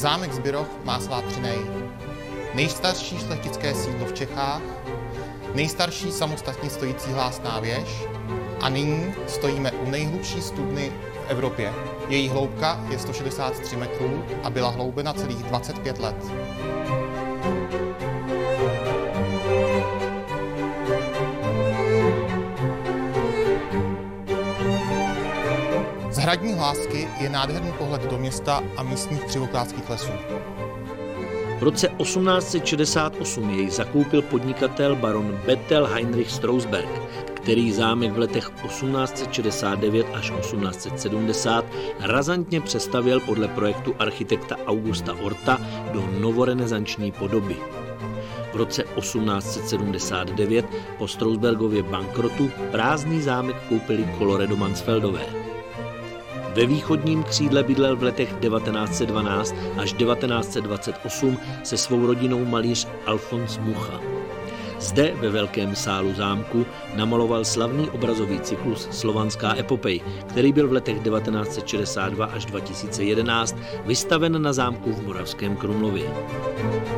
Zámek Zbiroch má svá 3 nej. Nejstarší šlechtické sídlo v Čechách, nejstarší samostatně stojící hlásná věž a nyní stojíme u nejhlubší studny v Evropě. Její hloubka je 163 metrů a byla hloubena celých 25 let. Z hradní hlásky je nádherný pohled do města a místních křivoklátských lesů. V roce 1868 jej zakoupil podnikatel baron Bethel Heinrich Strausberg, který zámek v letech 1869 až 1870 razantně přestavěl podle projektu architekta Augusta Orta do novorenesanční podoby. V roce 1879 po Strausbergově bankrotu prázdný zámek koupili Colloredo Mansfeldové. Ve východním křídle bydlel v letech 1912 až 1928 se svou rodinou malíř Alfons Mucha. Zde ve velkém sálu zámku namaloval slavný obrazový cyklus Slovanská epopej, který byl v letech 1962 až 2011 vystaven na zámku v Moravském Krumlově.